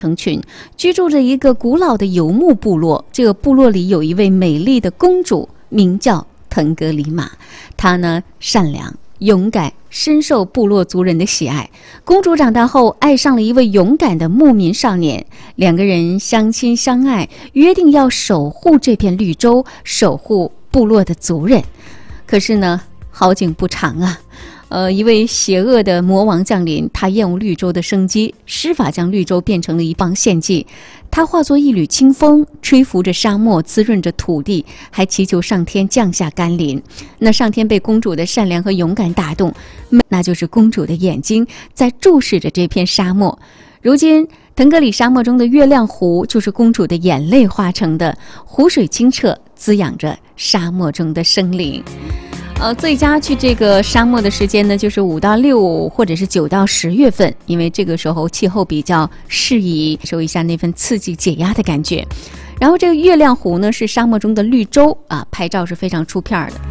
成群，居住着一个古老的游牧部落。这个部落里有一位美丽的公主，名叫腾格里玛。她呢善良勇敢，深受部落族人的喜爱。公主长大后爱上了一位勇敢的牧民少年，两个人相亲相爱，约定要守护这片绿洲，守护部落的族人。可是呢，好景不长啊。一位邪恶的魔王降临，他厌恶绿洲的生机，施法将绿洲变成了一方献祭。他化作一缕清风，吹拂着沙漠，滋润着土地，还祈求上天降下甘霖。那上天被公主的善良和勇敢打动，那就是公主的眼睛在注视着这片沙漠。如今腾格里沙漠中的月亮湖就是公主的眼泪化成的，湖水清澈，滋养着沙漠中的生灵。最佳去这个沙漠的时间呢，就是5到6或者是9到10月份，因为这个时候气候比较适宜，受一下那份刺激解压的感觉。然后这个月亮湖呢是沙漠中的绿洲啊，拍照是非常出片的。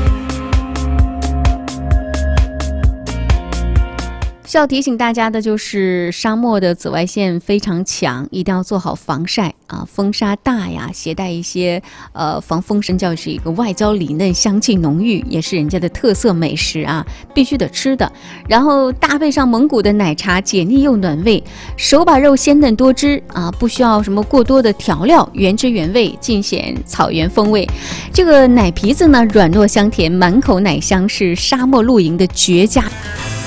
需要提醒大家的就是沙漠的紫外线非常强，一定要做好防晒啊，风沙大呀，携带一些防风身教是一个外焦里嫩，香气浓郁，也是人家的特色美食啊，必须得吃的。然后搭配上蒙古的奶茶，解腻又暖胃，手把肉鲜嫩多汁啊，不需要什么过多的调料，原汁原味，尽显草原风味。这个奶皮子呢软糯香甜，满口奶香，是沙漠露营的绝佳。